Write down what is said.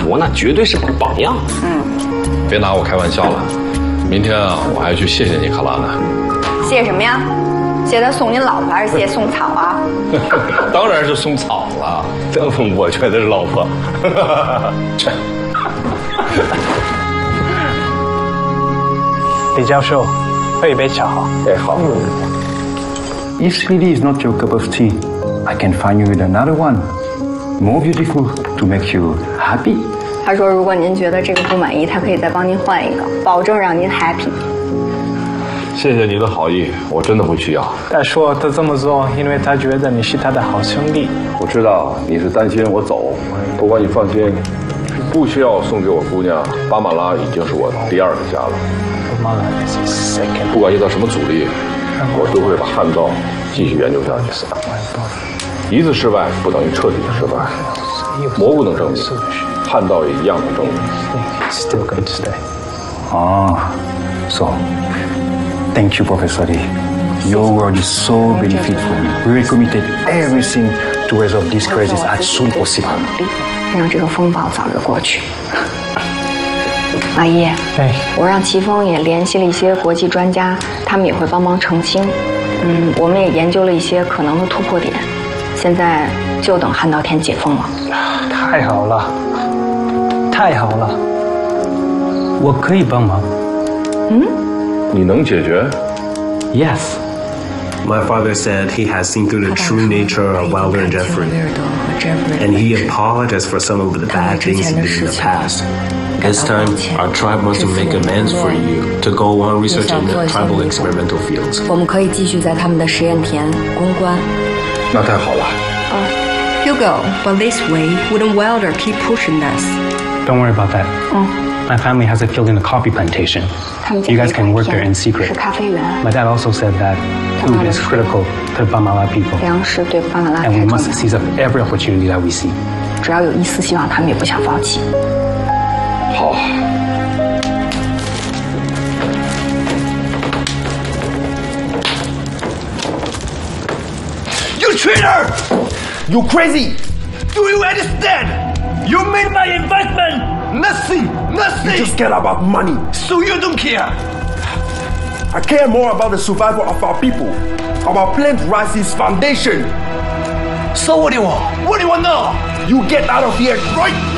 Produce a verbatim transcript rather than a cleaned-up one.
博那绝对是榜样。 嗯， 别拿我开玩笑了，明天啊，我还去谢谢尼卡拉呢。 谢什么呀？谢他送您老婆还是谢送草啊？ 当然是送草了， 我觉得是老婆。 这。 李教授，喝一杯茶好。 哎，好。 If Speedy is not your cup of tea, I can find you with another one, more beautiful to make you happy. 他说，如果您觉得这个不满意，他可以再帮您换一个，保证让您 happy。 谢谢你的好意，我真的不需要。 他说他这么做，因为他觉得你是他的好兄弟。 我知道你是担心我走，不过你放心，不需要送给我姑娘。巴马拉已经是我第二个家了。不管遇到什么阻力，我都会把汉道继续研究下去。一次失败不等于彻底的失败，蘑菇能证明，汉道也一样能证明。 Oh, so thank you, Professor Lee. Your word is so beneficial for me. We will commit everything to resolve this crisis as soon as possible. 让这个风暴早日过去。阿姨， 哎， 我让齐峰也联系了一些国际专家，他们也会帮忙澄清。嗯，我们也研究了一些可能的突破点，现在就等汉道天解封了。 太好了，太好了，我可以帮忙。 嗯？ 你能解决 ？Yes. My father said he has seen through the true nature of Wilder and Jeffrey, and he apologized for some of the bad things he did in the past. This time, our tribe wants to make amends for you to go on researching the tribal experimental fields. 我们可以继续在他们的实验田攻关。 那太好了。 Hugo, but this way, wouldn't Wilder keep pushing us? Don't worry about that. My family has a field in a coffee plantation. You guys can work there in secret. 是咖啡园。 My dad also said that food is critical to the Bamala people. 粮食对巴马拉 And we 太重 must 要。 seize up every opportunity that we see. 只要有一丝希望，他们也不想放弃。 好。 You traitor! You crazy! Do you understand? You made my investment nothing, nothing. You just care about money. So you don't care. I care more about the survival of our people, about Plant Rice's foundation. So what do you want? What do you want now? You get out of here right